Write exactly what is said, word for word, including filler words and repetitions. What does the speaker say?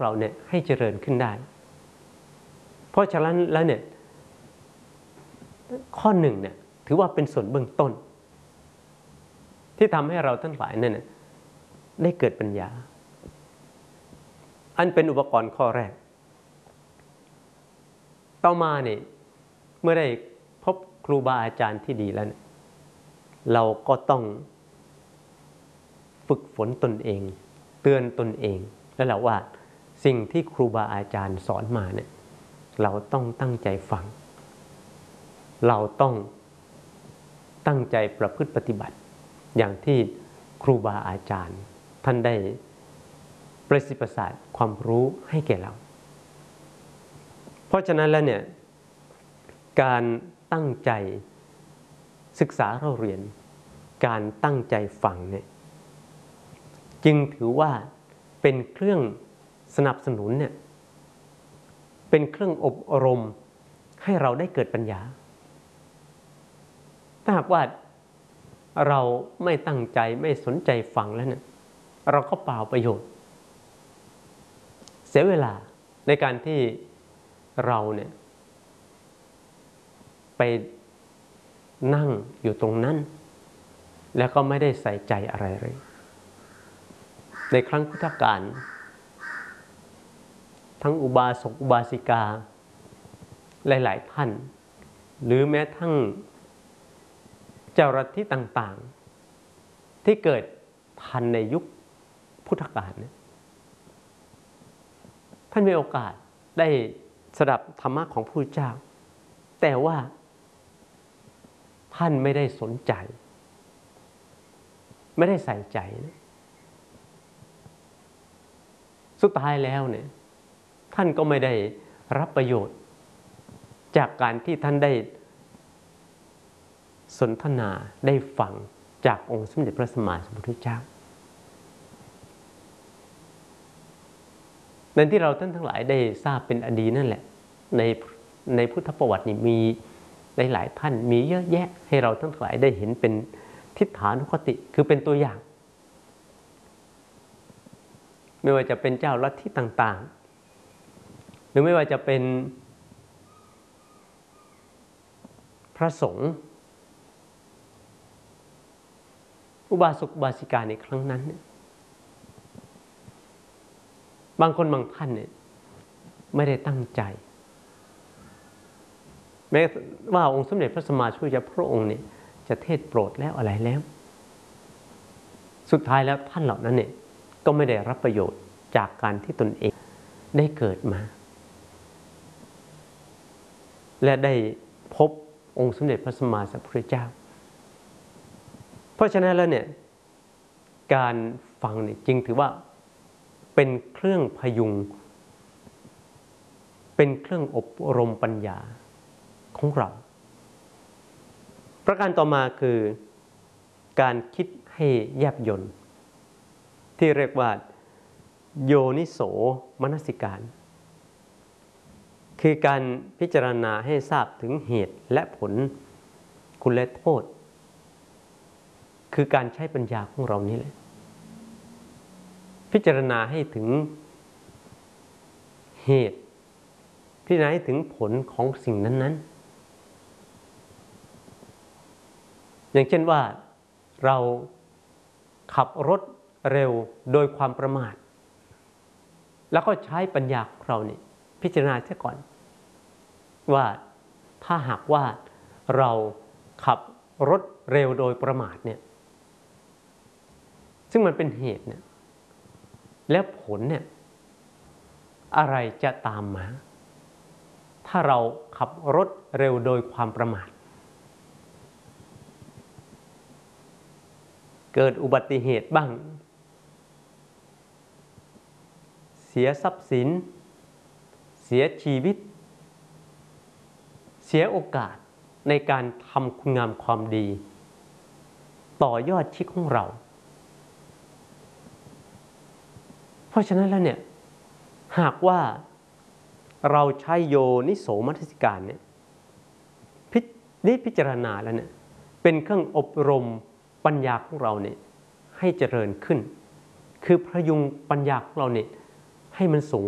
เราเนี่ยให้เจริญขึ้นได้เพราะฉะนั้นแล้วเนี่ยข้อหนึ่งเนี่ยถือว่าเป็นส่วนเบื้องต้นที่ทำให้เราทั้งหลายเนี่ยได้เกิดปัญญาอันเป็นอุปกรณ์ข้อแรกต่อมาเนี่ยเมื่อได้พบครูบาอาจารย์ที่ดีแล้วเนี่ยเราก็ต้องฝึกฝนตนเองเตือนตนเองแล้วแหละว่าสิ่งที่ครูบาอาจารย์สอนมาเนี่ยเราต้องตั้งใจฟังเราต้องตั้งใจประพฤติปฏิบัติอย่างที่ครูบาอาจารย์ท่านได้ประสิทธิ์ประสาทความรู้ให้แก่เราเพราะฉะนั้นแล้วเนี่ยการตั้งใจศึกษาเราเรียนการตั้งใจฟังเนี่ยจึงถือว่าเป็นเครื่องสนับสนุนเนี่ยเป็นเครื่องอบรมให้เราได้เกิดปัญญาถ้าหากว่าเราไม่ตั้งใจไม่สนใจฟังแล้วเนี่ยเราก็เปล่าประโยชน์เสียเวลาในการที่เราเนี่ยไปนั่งอยู่ตรงนั้นแล้วก็ไม่ได้ใส่ใจอะไรเลยในครั้งพุทธกาลทั้งอุบาสกอุบาสิกาหลายๆท่านหรือแม้ทั้งเจ้าลัทธิต่างๆที่เกิดทันในยุคพุทธกาลเนี่ยท่านมีโอกาสได้สดับธรรมะของพระพุทธเจ้าแต่ว่าท่านไม่ได้สนใจไม่ได้ใส่ใจนะสุดท้ายแล้วเนี่ยท่านก็ไม่ได้รับประโยชน์จากการที่ท่านได้สนทนาได้ฟังจากองค์สมเด็จพระสัมมาสัมพุทธเจ้านั่นที่เราท่านทั้งหลายได้ทราบเป็นอดีตนั่นแหละในในพุทธประวัตินี่มีหลายๆท่านมีเยอะแยะให้เราทั้งหลายได้เห็นเป็นทิฏฐานุคติคือเป็นตัวอย่างไม่ว่าจะเป็นเจ้าลัทธิต่างๆหรือไม่ว่าจะเป็นพระสงฆ์อุบาสกอุบาสิกาในครั้งนั้นเนี่ยบางคนบางท่านเนี่ยไม่ได้ตั้งใจแม้ว่าองค์สมเด็จพระสัมมาสัมพุทธเจ้าพระองค์เนี่ยจะเทศโปรดแล้วอะไรแล้วสุดท้ายแล้วท่านเหล่านั้นเนี่ยก็ไม่ได้รับประโยชน์จากการที่ตนเองได้เกิดมาและได้พบองค์สมเด็จพระสัมมาสัมพุทธเจ้าเพราะฉะนั้นแล้วเนี่ยการฟังเนี่ยจึงถือว่าเป็นเครื่องพยุงเป็นเครื่องอบรมปัญญาของเราประการต่อมาคือการคิดให้แยบยลที่เรียกว่าโยนิโสมนสิการคือการพิจารณาให้ทราบถึงเหตุและผลคุณและโทษคือการใช้ปัญญาของเรานี่แหละพิจารณาให้ถึงเหตุพิจารณาให้ถึงผลของสิ่งนั้นๆอย่างเช่นว่าเราขับรถเร็วโดยความประมาทแล้วก็ใช้ปัญญาของเราเนี่ยพิจารณาเสียก่อนว่าถ้าหากว่าเราขับรถเร็วโดยประมาทเนี่ยซึ่งมันเป็นเหตุเนี่ยแล้วผลเนี่ยอะไรจะตามมาถ้าเราขับรถเร็วโดยความประมาทเกิดอุบัติเหตุบ้างเสียทรัพย์สินเสียชีวิตเสียโอกาสในการทำคุณงามความดีต่อยอดชีวิตของเราเพราะฉะนั้นแล้วเนี่ยหากว่าเราใช้โยนิโสมนสิการเนี่ยนี่พิจารณาแล้วเนี่ยเป็นเครื่องอบรมปัญญาของเราเนี่ยให้เจริญขึ้นคือพยุงปัญญาของเราเนี่ยให้มันสูง